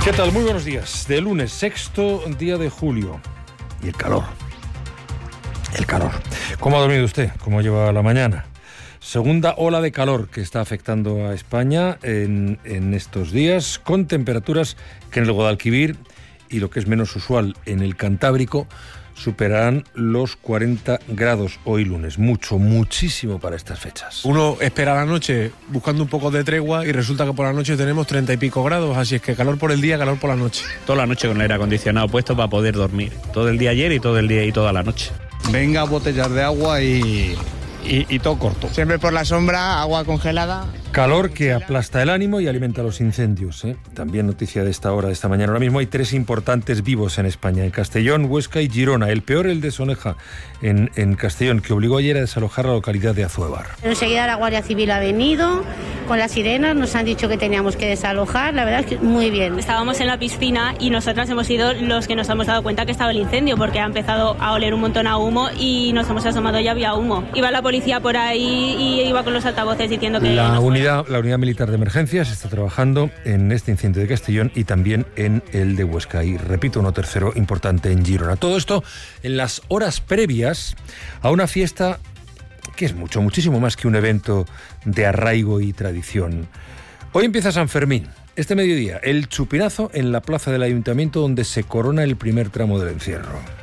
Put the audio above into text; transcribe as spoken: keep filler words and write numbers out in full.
¿Qué tal? Muy buenos días. De lunes, sexto día de julio. Y el calor. El calor. ¿Cómo ha dormido usted? ¿Cómo lleva la mañana? Segunda ola de calor que está afectando a España en, en estos días, con temperaturas que en el Guadalquivir y lo que es menos usual en el Cantábrico superarán los cuarenta grados hoy lunes. Mucho, muchísimo para estas fechas. Uno espera la noche buscando un poco de tregua y resulta que por la noche tenemos treinta y pico grados, así es que calor por el día, calor por la noche. Toda la noche con el aire acondicionado puesto para poder dormir. Todo el día ayer y todo el día y toda la noche. Venga, botellas de agua y, y, y todo corto. Siempre por la sombra, agua congelada. Calor que aplasta el ánimo y alimenta los incendios, ¿eh? También noticia de esta hora, de esta mañana. Ahora mismo hay tres importantes vivos en España, en Castellón, Huesca y Girona. El peor, el de Soneja, en, en Castellón, que obligó ayer a desalojar la localidad de Azuevar. Enseguida la Guardia Civil ha venido con las sirenas, nos han dicho que teníamos que desalojar. La verdad es que muy bien. Estábamos en la piscina y nosotras hemos sido los que nos hemos dado cuenta que estaba el incendio, porque ha empezado a oler un montón a humo y nos hemos asomado y había humo. Iba la policía por ahí y iba con los altavoces diciendo que... La unidad La Unidad Militar de Emergencias está trabajando en este incendio de Castellón y también en el de Huesca. Y repito, uno tercero importante en Girona. Todo esto en las horas previas a una fiesta que es mucho, muchísimo más que un evento de arraigo y tradición. Hoy empieza San Fermín. Este mediodía, el chupinazo en la plaza del Ayuntamiento, donde se corona el primer tramo del encierro.